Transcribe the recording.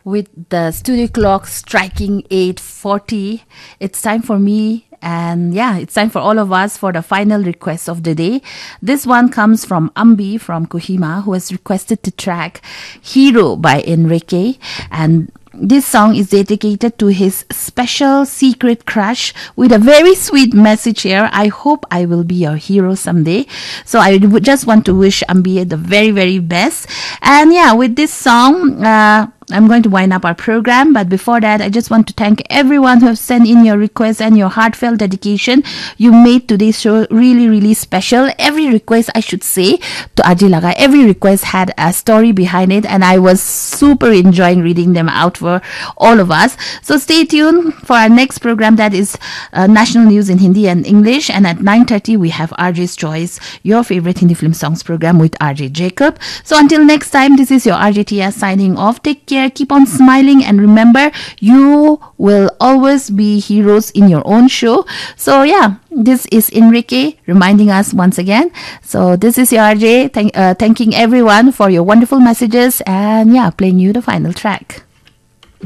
With the studio clock striking 8:40, it's time for me, and yeah, it's time for all of us for the final request of the day. This one comes from Ambi from Kohima, who has requested the track Hero by Enrique, and this song is dedicated to his special secret crush with a very sweet message here. I hope I will be your hero someday. So I would just want to wish Ambi the very, very best. And yeah, with this song, I'm going to wind up our program, but before that, I just want to thank everyone who have sent in your requests and your heartfelt dedication. You made today's show really, really special. Every request, I should say, to Aji Laga, every request had a story behind it, and I was super enjoying reading them out for all of us. So stay tuned for our next program, that is National News in Hindi and English, and at 9:30 we have RJ's Choice, your favorite Hindi film songs program with RJ Jacob. So until next time, this is your RJ Tia signing off. Take care, keep on smiling, and remember, you will always be heroes in your own show. So yeah, this is Enrique reminding us once again. So this is your RJ thanking everyone for your wonderful messages, and yeah, playing you the final track.